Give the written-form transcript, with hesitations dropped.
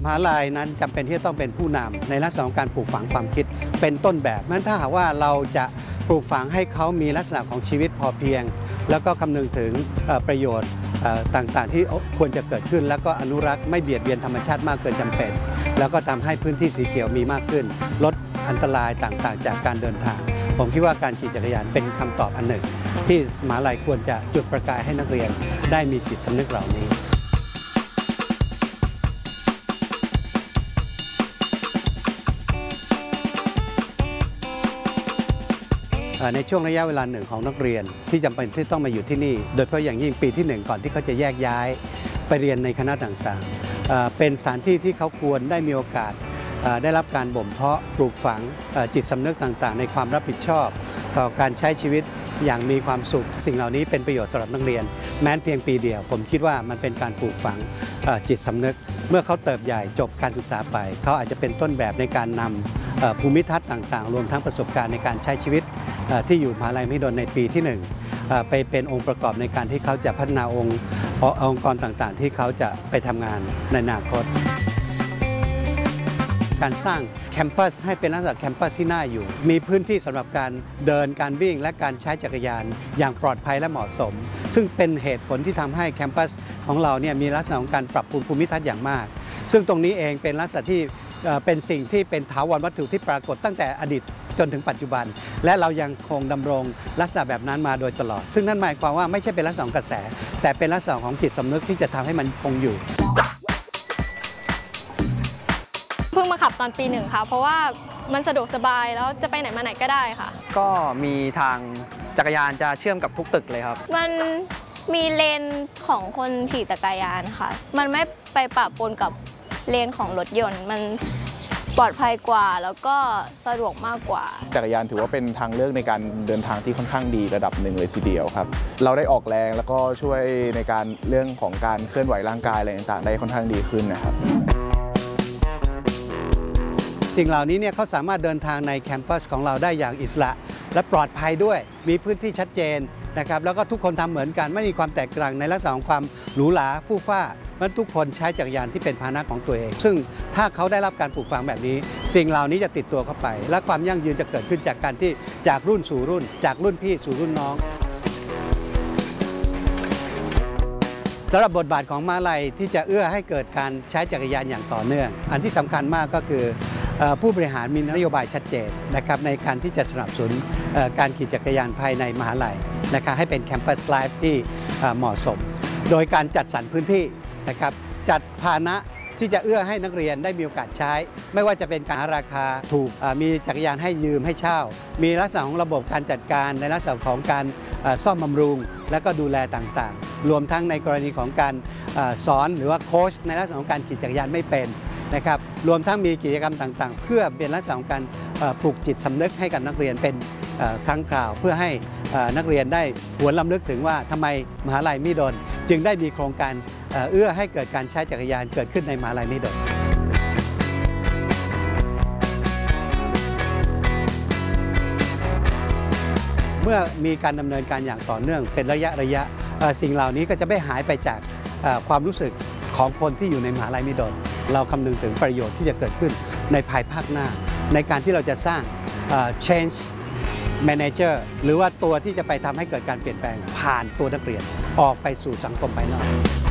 มหาลัยนั้นจำเป็นที่จะต้องเป็นผู้นำในลักษณะของการปลูกฝังความคิดเป็นต้นแบบนั้นถ้าหากว่าเราจะปลูกฝังให้เขามีลักษณะของชีวิตพอเพียงแล้วก็คำนึงถึงประโยชน์ต่างๆที่ควรจะเกิดขึ้นแล้วก็อนุรักษ์ไม่เบียดเบียนธรรมชาติมากเกินจำเป็นแล้วก็ทำให้พื้นที่สีเขียวมีมากขึ้นลดอันตรายต่างๆจากการเดินทางผมคิดว่าการขี่จักรยานเป็นคำตอบอันหนึ่งที่มหาลัยควรจะจุดประกายให้นักเรียนได้มีจิตสำนึกเหล่านี้ในช่วงระยะเวลาหนึ่งของนักเรียนที่จำเป็นที่ต้องมาอยู่ที่นี่โดยเฉพาะอย่างยิ่งปีที่1ก่อนที่เขาจะแยกย้ายไปเรียนในคณะต่างๆเป็นสถานที่ที่เขาควรได้มีโอกาสได้รับการบ่มเพาะปลูกฝังจิตสำนึกต่างๆในความรับผิดชอบต่อการใช้ชีวิตอย่างมีความสุขสิ่งเหล่านี้เป็นประโยชน์สำหรับนักเรียนแม้เพียงปีเดียวผมคิดว่ามันเป็นการปลูกฝังจิตสำนึกเมื่อเขาเติบใหญ่จบการศึกษาไปเขาอาจจะเป็นต้นแบบในการนำภูมิทัศน์ต่างๆรวมทั้งประสบการณ์ในการใช้ชีวิตที่อยู่มหาลัยมหิดลในปีที่1ไปเป็นองค์ประกอบในการที่เขาจะพัฒนาองค์กรต่างๆที่เขาจะไปทำงานในอนาคตการสร้างแคมปัสให้เป็นลักษณะแคมปัสที่น่าอยู่มีพื้นที่สำหรับการเดินการวิ่งและการใช้จักรยานอย่างปลอดภัยและเหมาะสมซึ่งเป็นเหตุผลที่ทำให้แคมปัสของเราเนี่ยมีลักษณะของการปรับปรุงภูมิทัศน์อย่างมากซึ่งตรงนี้เองเป็นลักษณะที่เป็นสิ่งที่เป็นถาวรวัตถุที่ปรากฏตั้งแต่อดีตจนถึงปัจจุบันและเรายังคงดำรงลักษณะแบบนั้นมาโดยตลอดซึ่งนั่นหมายความว่าไม่ใช่เป็นลักษณะของกระแสแต่เป็นลักษณะของจิตสำนึกที่จะทำให้มันคงอยู่เพิ่งมาขับตอนปี1ค่ะเพราะว่ามันสะดวกสบายแล้วจะไปไหนมาไหนก็ได้ค่ะก็มีทางจักรยานจะเชื่อมกับทุกตึกเลยครับมันมีเลนของคนขี่จักรยานค่ะมันไม่ไปปะปนกับเลนของรถยนต์มันปลอดภัยกว่าแล้วก็สะดวกมากกว่าจักรยานถือว่าเป็นทางเลือกในการเดินทางที่ค่อนข้างดีระดับหนึ่งเลยทีเดียวครับเราได้ออกแรงแล้วก็ช่วยในการเรื่องของการเคลื่อนไหวร่างกายอะไรต่างๆได้ค่อนข้างดีขึ้นนะครับสิ่งเหล่านี้เนี่ยเขาสามารถเดินทางในแคมปัสของเราได้อย่างอิสระและปลอดภัยด้วยมีพื้นที่ชัดเจนนะครับแล้วก็ทุกคนทำเหมือนกันไม่มีความแตกต่างในลักษณะของความหรูหราฟู่ฟ้ามันทุกคนใช้จักรยานที่เป็นพาหนะของตัวเองซึ่งถ้าเขาได้รับการปลูกฝังแบบนี้สิ่งเหล่านี้จะติดตัวเข้าไปและความยั่งยืนจะเกิดขึ้นจากการที่จากรุ่นสู่รุ่นจากรุ่นพี่สู่รุ่นน้องสำหรับบทบาทของมหาลัยที่จะเอื้อให้เกิดการใช้จักรยานอย่างต่อเนื่องอันที่สำคัญมากก็คือผู้บริหารมีนโยบายชัดเจนนะครับในการที่จะสนับสนุนการขี่จักรยานภายในมหาลัยนะครับให้เป็นแคมปัสไลฟ์ที่เหมาะสมโดยการจัดสรรพื้นที่นะครับจัดพาหนะที่จะเอื้อให้นักเรียนได้มีโอกาสใช้ไม่ว่าจะเป็นการราคาถูกมีจักรยานให้ยืมให้เช่ามีลักษณะของระบบการจัดการในลักษณะของการซ่อมบำรุงและก็ดูแลต่างๆรวมทั้งในกรณีของการสอนหรือว่าโค้ชในลักษณะของการขี่จักรยานไม่เป็นนะครับรวมทั้งมีกิจกรรมต่างๆเพื่อเป็นลักษณะของการปลูกจิตสำนึกให้กับนักเรียนเป็นครั้งคราวเพื่อให้นักเรียนได้หวนรำลึกถึงว่าทำไมมหาลัยมหิดลจึงได้มีโครงการเอื้อให้เกิดการใช้จักรยานเกิดขึ้นในมหาลัยมหิดลเมื่อมีการดำเนินการอย่างต่อเนื่องเป็นระยะสิ่งเหล่านี้ก็จะไม่หายไปจากความรู้สึกของคนที่อยู่ในมหาลัยมหิดลเราคำนึงถึงประโยชน์ที่จะเกิดขึ้นในภายภาคหน้าในการที่เราจะสร้าง change manager หรือว่าตัวที่จะไปทำให้เกิดการเปลี่ยนแปลงผ่านตัวนักเรียนออกไปสู่สังคมภายนอก